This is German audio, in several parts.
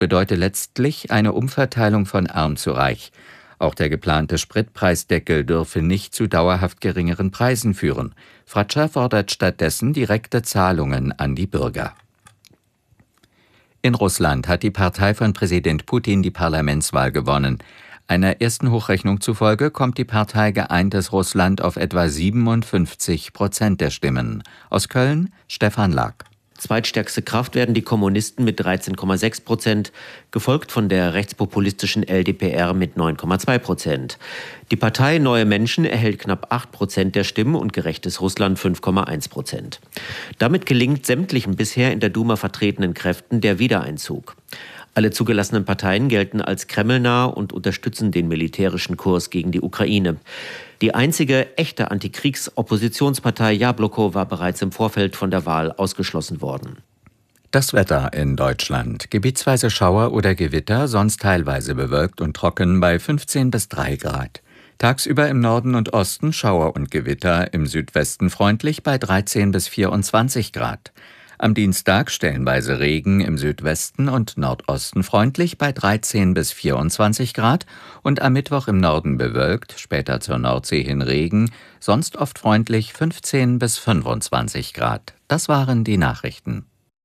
bedeute letztlich eine Umverteilung von arm zu reich. Auch der geplante Spritpreisdeckel dürfe nicht zu dauerhaft geringeren Preisen führen. Fratscher fordert stattdessen direkte Zahlungen an die Bürger. In Russland hat die Partei von Präsident Putin die Parlamentswahl gewonnen. Einer ersten Hochrechnung zufolge kommt die Partei Geeintes Russland auf etwa 57% der Stimmen. Aus Köln Stefan Lag. Zweitstärkste Kraft werden die Kommunisten mit 13,6%, gefolgt von der rechtspopulistischen LDPR mit 9,2%. Die Partei Neue Menschen erhält knapp 8% der Stimmen und Gerechtes Russland 5,1%. Damit gelingt sämtlichen bisher in der Duma vertretenen Kräften der Wiedereinzug. Alle zugelassenen Parteien gelten als kremlnah und unterstützen den militärischen Kurs gegen die Ukraine. Die einzige echte Antikriegs-Oppositionspartei Jabloko war bereits im Vorfeld von der Wahl ausgeschlossen worden. Das Wetter in Deutschland. Gebietsweise Schauer oder Gewitter, sonst teilweise bewölkt und trocken bei 15 bis 3 Grad. Tagsüber im Norden und Osten Schauer und Gewitter, im Südwesten freundlich bei 13 bis 24 Grad. Am Dienstag stellenweise Regen im Südwesten und Nordosten freundlich bei 13 bis 24 Grad und am Mittwoch im Norden bewölkt, später zur Nordsee hin Regen, sonst oft freundlich 15 bis 25 Grad. Das waren die Nachrichten.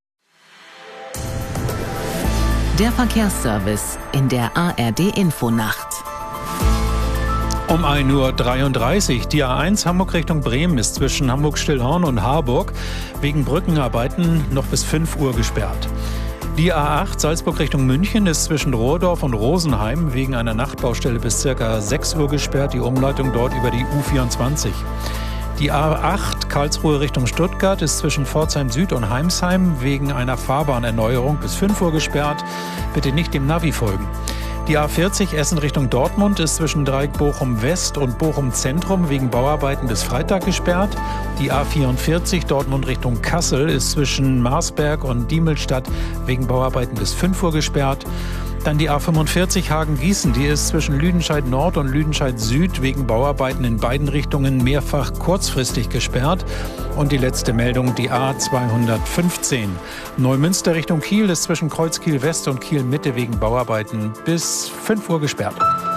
Der Verkehrsservice in der ARD-Infonacht. Um 1:33 Uhr. Die A1 Hamburg Richtung Bremen ist zwischen Hamburg-Stillhorn und Harburg wegen Brückenarbeiten noch bis 5 Uhr gesperrt. Die A8 Salzburg Richtung München ist zwischen Rohrdorf und Rosenheim wegen einer Nachtbaustelle bis ca. 6 Uhr gesperrt. Die Umleitung dort über die U24. Die A8 Karlsruhe Richtung Stuttgart ist zwischen Pforzheim Süd und Heimsheim wegen einer Fahrbahnerneuerung bis 5 Uhr gesperrt. Bitte nicht dem Navi folgen. Die A40 Essen Richtung Dortmund ist zwischen Dreieck Bochum West und Bochum Zentrum wegen Bauarbeiten bis Freitag gesperrt. Die A44 Dortmund Richtung Kassel ist zwischen Marsberg und Diemelstadt wegen Bauarbeiten bis 5 Uhr gesperrt. Dann die A45 Hagen-Gießen, die ist zwischen Lüdenscheid Nord und Lüdenscheid Süd wegen Bauarbeiten in beiden Richtungen mehrfach kurzfristig gesperrt. Und die letzte Meldung, die A215 Neumünster Richtung Kiel ist zwischen Kreuzkiel West und Kiel Mitte wegen Bauarbeiten bis 5 Uhr gesperrt.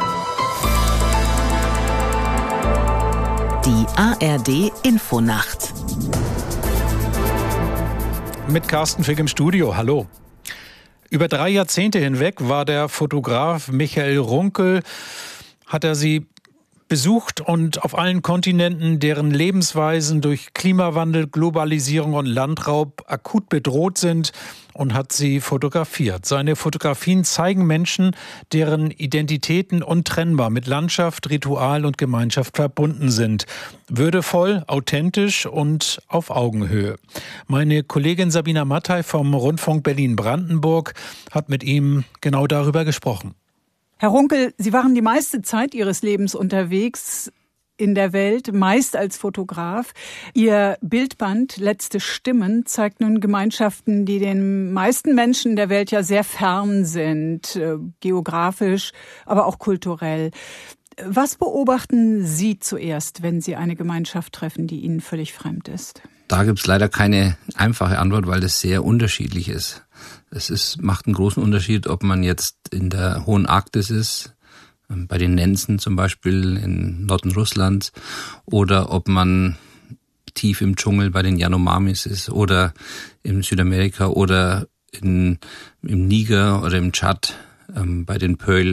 Die ARD-Infonacht. Mit Carsten Fick im Studio. Hallo. Über 3 Jahrzehnte hinweg war der Fotograf Michael Runkel, hat er sie besucht und auf allen Kontinenten, deren Lebensweisen durch Klimawandel, Globalisierung und Landraub akut bedroht sind, und hat sie fotografiert. Seine Fotografien zeigen Menschen, deren Identitäten untrennbar mit Landschaft, Ritual und Gemeinschaft verbunden sind. Würdevoll, authentisch und auf Augenhöhe. Meine Kollegin Sabina Mattei vom Rundfunk Berlin-Brandenburg hat mit ihm genau darüber gesprochen. Herr Runkel, Sie waren die meiste Zeit Ihres Lebens unterwegs in der Welt, meist als Fotograf. Ihr Bildband Letzte Stimmen zeigt nun Gemeinschaften, die den meisten Menschen der Welt ja sehr fern sind, geografisch, aber auch kulturell. Was beobachten Sie zuerst, wenn Sie eine Gemeinschaft treffen, die Ihnen völlig fremd ist? Da gibt's leider keine einfache Antwort, weil das sehr unterschiedlich ist. Macht einen großen Unterschied, ob man jetzt in der Hohen Arktis ist, bei den Nenzen zum Beispiel im Norden Russlands, oder ob man tief im Dschungel bei den Yanomamis ist oder in Südamerika oder im Niger oder im Tschad bei den Peul,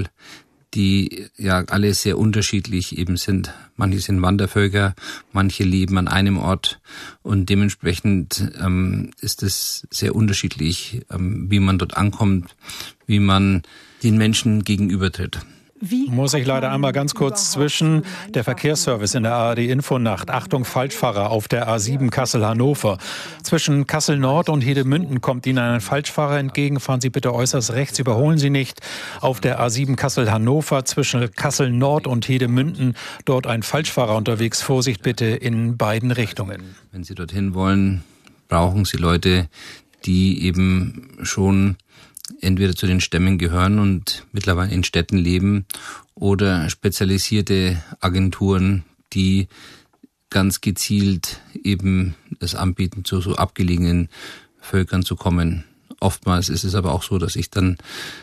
die ja alle sehr unterschiedlich eben sind. Manche sind Wandervölker, manche leben an einem Ort, und dementsprechend ist es sehr unterschiedlich, wie man dort ankommt, wie man den Menschen gegenübertritt. Muss ich leider einmal ganz kurz zwischen. Der Verkehrsservice in der ARD-Infonacht. Achtung, Falschfahrer auf der A7 Kassel-Hannover. Zwischen Kassel-Nord und Hedemünden kommt Ihnen ein Falschfahrer entgegen. Fahren Sie bitte äußerst rechts, überholen Sie nicht. Auf der A7 Kassel-Hannover zwischen Kassel-Nord und Hedemünden dort ein Falschfahrer unterwegs. Vorsicht bitte in beiden Richtungen. Wenn Sie dorthin wollen, brauchen Sie Leute, die eben schon entweder zu den Stämmen gehören und mittlerweile in Städten leben, oder spezialisierte Agenturen, die ganz gezielt eben es anbieten, zu so abgelegenen Völkern zu kommen. Oftmals ist es aber auch so, dass ich dann